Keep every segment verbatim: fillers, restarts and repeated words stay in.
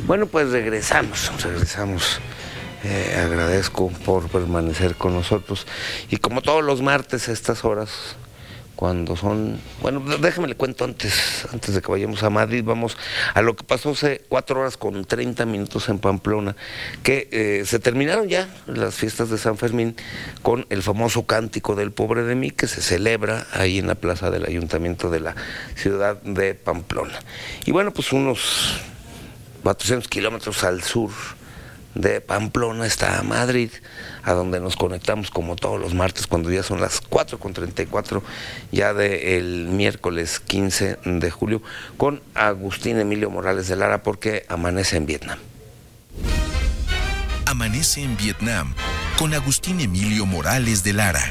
Bueno, pues regresamos, regresamos. Eh, agradezco por permanecer con nosotros. Y como todos los martes a estas horas, cuando son... Bueno, déjame le cuento antes, antes de que vayamos a Madrid, vamos a lo que pasó hace cuatro horas con treinta minutos en Pamplona, que eh, se terminaron ya las fiestas de San Fermín con el famoso Cántico del Pobre de mí, que se celebra ahí en la plaza del Ayuntamiento de la ciudad de Pamplona. Y bueno, pues unos cuatrocientos kilómetros al sur de Pamplona está Madrid, a donde nos conectamos como todos los martes cuando ya son las cuatro con treinta y cuatro ya del miércoles quince de julio con Agustín Emilio Morales de Lara, porque amanece en Vietnam. Amanece en Vietnam con Agustín Emilio Morales de Lara.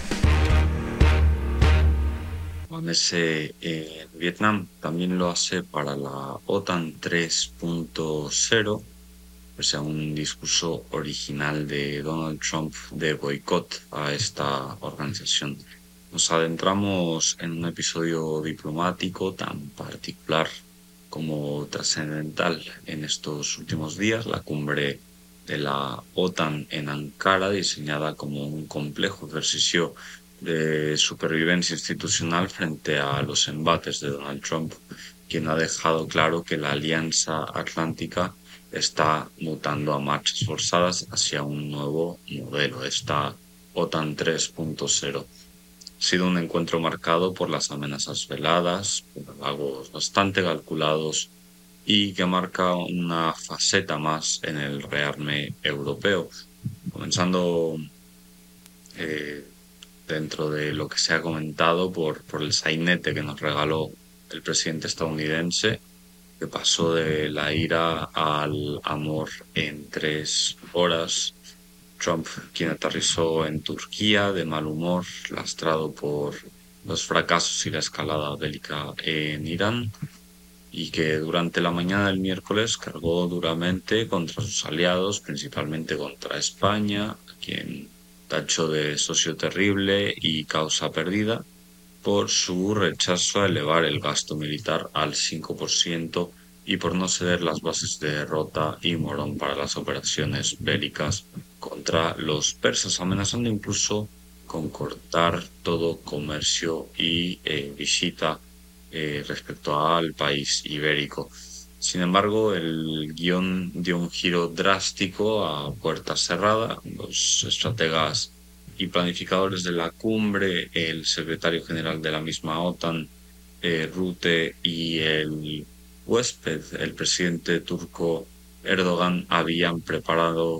Amanece en Vietnam, también lo hace para la OTAN tres punto cero, o sea, un discurso original de Donald Trump de boicot a esta organización. Nos adentramos en un episodio diplomático tan particular como trascendental en estos últimos días, la cumbre de la OTAN en Ankara, diseñada como un complejo ejercicio de supervivencia institucional frente a los embates de Donald Trump, quien ha dejado claro que la Alianza Atlántica está mutando a marchas forzadas hacia un nuevo modelo, esta OTAN tres punto cero. Ha sido un encuentro marcado por las amenazas veladas, por halagos bastante calculados y que marca una faceta más en el rearme europeo, comenzando eh, dentro de lo que se ha comentado por, por el sainete que nos regaló el presidente estadounidense, que pasó de la ira al amor en tres horas. Trump, quien aterrizó en Turquía de mal humor, lastrado por los fracasos y la escalada bélica en Irán, y que durante la mañana del miércoles cargó duramente contra sus aliados, principalmente contra España, a quien tachó de socio terrible y causa perdida por su rechazo a elevar el gasto militar al cinco por ciento y por no ceder las bases de derrota y morón para las operaciones bélicas contra los persas, amenazando incluso con cortar todo comercio y eh, visita eh, respecto al país ibérico. Sin embargo, el guión dio un giro drástico a puerta cerrada. Los estrategas y planificadores de la cumbre, el secretario general de la misma OTAN, eh, Rutte, y el huésped, el presidente turco Erdogan, habían preparado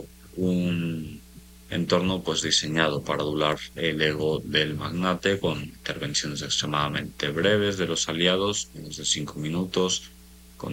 un entorno pues diseñado para adular el ego del magnate, con intervenciones extremadamente breves de los aliados, menos de cinco minutos, con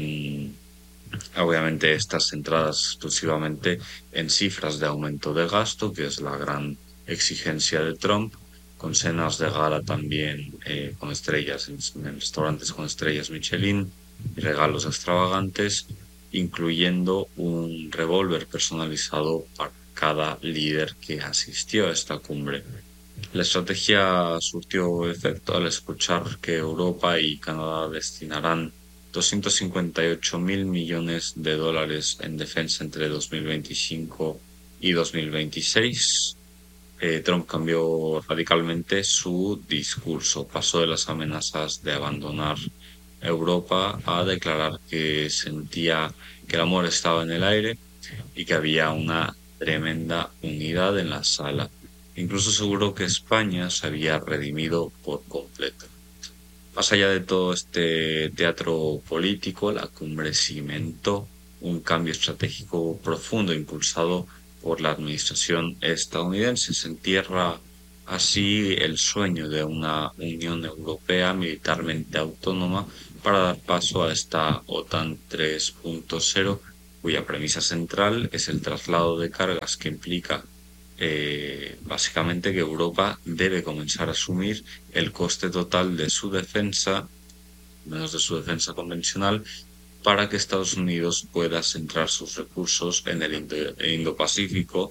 obviamente estas centradas exclusivamente en cifras de aumento de gasto, que es la gran exigencia de Trump, con cenas de gala también eh, con estrellas, en, en restaurantes con estrellas Michelin, y regalos extravagantes, incluyendo un revólver personalizado para cada líder que asistió a esta cumbre. La estrategia surtió efecto al escuchar que Europa y Canadá destinarán doscientos cincuenta y ocho mil millones de dólares en defensa entre dos mil veinticinco y dos mil veintiséis. Eh, Trump cambió radicalmente su discurso, pasó de las amenazas de abandonar Europa a declarar que sentía que el amor estaba en el aire y que había una tremenda unidad en la sala. Incluso aseguró que España se había redimido por completo. Más allá de todo este teatro político, la cumbre cimentó un cambio estratégico profundo impulsado por la administración estadounidense. Se entierra así el sueño de una Unión Europea militarmente autónoma para dar paso a esta OTAN tres punto cero, cuya premisa central es el traslado de cargas que implica eh, básicamente que Europa debe comenzar a asumir el coste total de su defensa, menos de su defensa convencional, para que Estados Unidos pueda centrar sus recursos en el Indo- Indo-Pacífico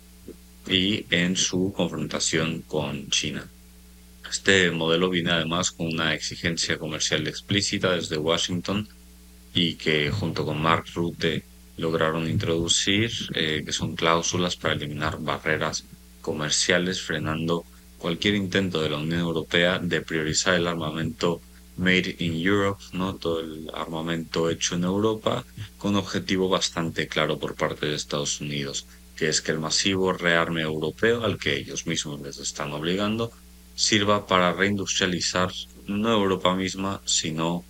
y en su confrontación con China. Este modelo viene además con una exigencia comercial explícita desde Washington, y que junto con Mark Rutte lograron introducir, eh, que son cláusulas para eliminar barreras comerciales, frenando cualquier intento de la Unión Europea de priorizar el armamento Made in Europe, ¿no? Todo el armamento hecho en Europa, con un objetivo bastante claro por parte de Estados Unidos, que es que el masivo rearme europeo, al que ellos mismos les están obligando, sirva para reindustrializar no Europa misma, sino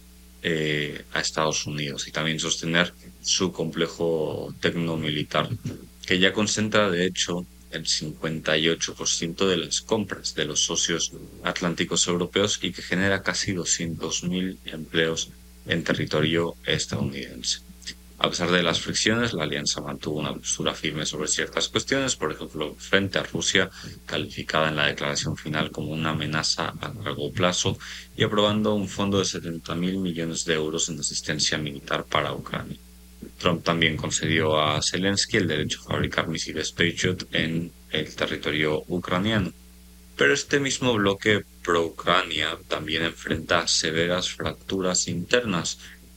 eh, a Estados Unidos, y también sostener su complejo tecnomilitar, que ya concentra, de hecho, el cincuenta y ocho por ciento de las compras de los socios atlánticos europeos y que genera casi doscientos mil empleos en territorio estadounidense. A pesar de las fricciones, la alianza mantuvo una postura firme sobre ciertas cuestiones, por ejemplo, frente a Rusia, calificada en la declaración final como una amenaza a largo plazo, y aprobando un fondo de setenta mil millones de euros en asistencia militar para Ucrania. Trump también concedió a Zelensky el derecho a fabricar misiles Patriot en el territorio ucraniano. Pero este mismo bloque pro-Ucrania también enfrenta severas fracturas internas,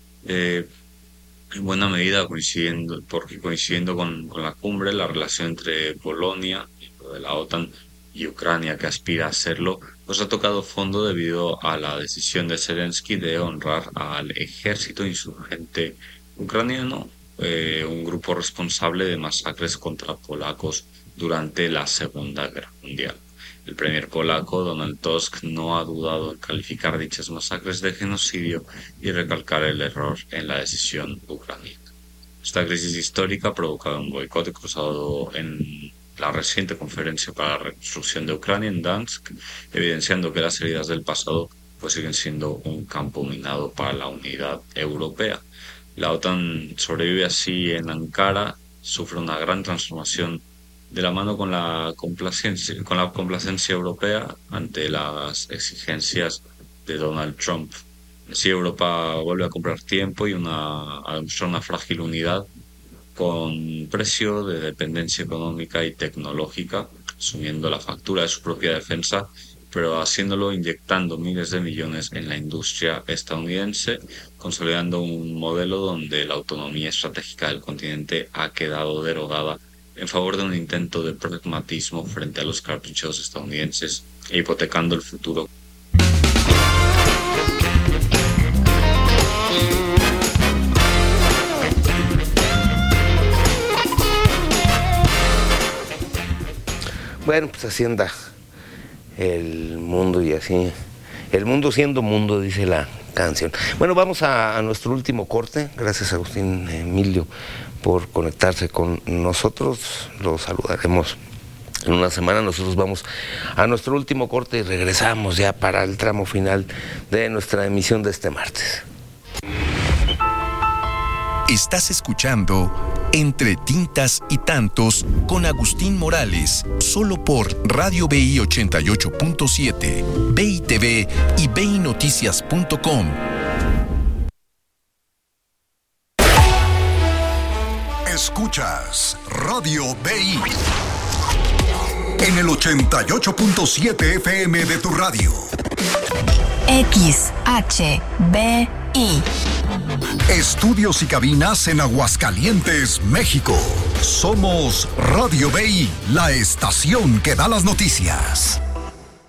eh, en buena medida coincidiendo, porque coincidiendo con, con la cumbre, la relación entre Polonia, miembro de la OTAN, y Ucrania, que aspira a serlo, pues ha tocado fondo debido a la decisión de Zelensky de honrar al ejército insurgente ucraniano, eh, un grupo responsable de masacres contra polacos durante la Segunda Guerra Mundial. El premier polaco, Donald Tusk, no ha dudado en calificar dichas masacres de genocidio y recalcar el error en la decisión ucraniana. Esta crisis histórica ha provocado un boicot cruzado en la reciente conferencia para la reconstrucción de Ucrania en Dansk, evidenciando que las heridas del pasado pues siguen siendo un campo minado para la unidad europea. La OTAN sobrevive así en Ankara, sufre una gran transformación de la mano con la complacencia, con la complacencia europea ante las exigencias de Donald Trump. Así Europa vuelve a comprar tiempo y una, a demostrar una frágil unidad con precio de dependencia económica y tecnológica, asumiendo la factura de su propia defensa, pero haciéndolo inyectando miles de millones en la industria estadounidense, consolidando un modelo donde la autonomía estratégica del continente ha quedado derogada en favor de un intento de pragmatismo frente a los caprichos estadounidenses e hipotecando el futuro. Bueno, pues así anda el mundo y así, el mundo siendo mundo, dice la canción. Bueno, vamos a, a nuestro último corte. Gracias a Agustín Emilio por conectarse con nosotros. Los saludaremos en una semana. Nosotros vamos a nuestro último corte y regresamos ya para el tramo final de nuestra emisión de este martes. Estás escuchando Entre Tintas y Tantos con Agustín Morales, solo por Radio B I ochenta y ocho punto siete, B I T V y B I Noticias punto com. Escuchas Radio B I en el ochenta y ocho punto siete F M de tu radio. X H B I. Estudios y cabinas en Aguascalientes, México. Somos Radio B I, la estación que da las noticias.